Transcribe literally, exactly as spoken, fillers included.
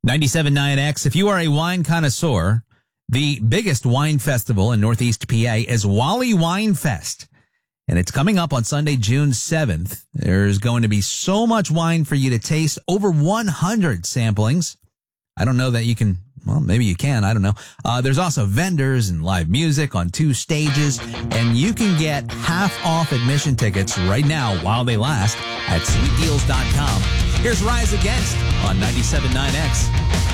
ninety-seven point nine X, if you are a wine connoisseur, the biggest wine festival in Northeast P A is Wally Wine Fest. And it's coming up on Sunday, June seventh. There's going to be so much wine for you to taste, over one hundred samplings. I don't know that you can, well, maybe you can, I don't know. Uh, there's also vendors and live music on two stages, and you can get half off admission tickets right now while they last at sweet deals dot com. Here's Rise Against on ninety-seven point nine X.